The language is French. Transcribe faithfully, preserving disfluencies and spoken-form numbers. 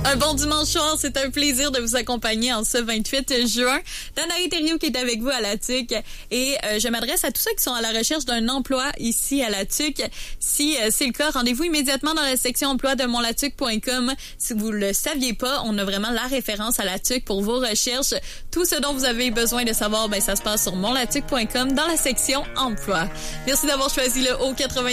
Un bon dimanche soir, c'est un plaisir de vous accompagner en ce vingt-huit juin. Danae Thériault qui est avec vous à la T U C et euh, je m'adresse à tous ceux qui sont à la recherche d'un emploi ici à la T U C. Si euh, c'est le cas, rendez-vous immédiatement dans la section emploi de mon latuc point com. Si vous le saviez pas, on a vraiment la référence à la T U C pour vos recherches. Tout ce dont vous avez besoin de savoir, ben ça se passe sur mon latuc point com dans la section emploi. Merci d'avoir choisi le haut quatre-vingt.